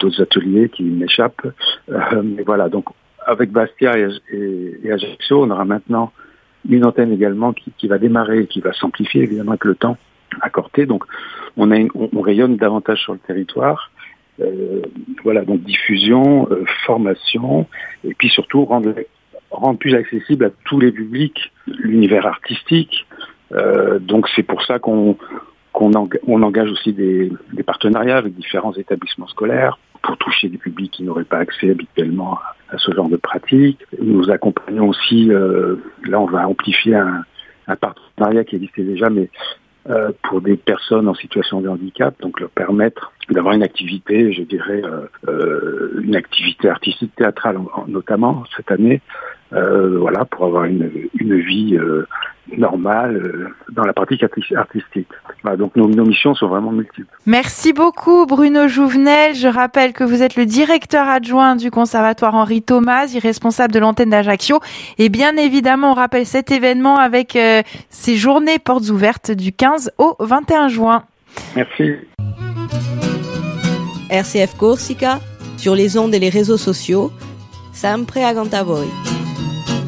d'autres ateliers qui m'échappent. Mais voilà, donc avec Bastia et Ajaccio, on aura maintenant une antenne également qui va démarrer et qui va s'amplifier évidemment avec le temps accordé. Donc on rayonne davantage sur le territoire. Voilà, donc diffusion, formation, et puis surtout rendre plus accessible à tous les publics l'univers artistique. Donc c'est pour ça qu'on engage aussi des partenariats avec différents établissements scolaires pour toucher des publics qui n'auraient pas accès habituellement à ce genre de pratique. Nous accompagnons aussi, là on va amplifier un partenariat qui existait déjà, mais pour des personnes en situation de handicap, donc leur permettre d'avoir une activité, je dirais, une activité artistique théâtrale notamment cette année, voilà, pour avoir une vie normale dans la pratique artistique. Voilà, donc nos missions sont vraiment multiples. Merci beaucoup Bruno Jouvenel. Je rappelle que vous êtes le directeur adjoint du Conservatoire Henri Thomas, responsable de l'antenne d'Ajaccio. Et bien évidemment, on rappelle cet événement avec ces journées portes ouvertes du 15 au 21 juin. Merci. RCF Corsica, sur les ondes et les réseaux sociaux, sempre a Voi.